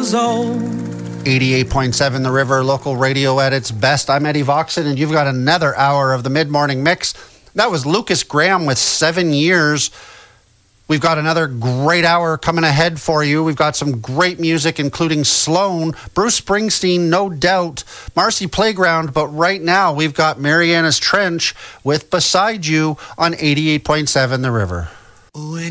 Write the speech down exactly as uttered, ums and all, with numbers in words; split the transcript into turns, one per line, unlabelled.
years old.
eighty-eight point seven The River, local radio at its best. I'm Eddie Voxon, and you've got another hour of the mid-morning mix. That was Lucas Graham with Seven Years. We've got another great hour coming ahead for you. We've got some great music, including Sloan, Bruce Springsteen, No Doubt, Marcy Playground, but right now we've got Mariana's Trench with Beside You on eighty-eight point seven The River.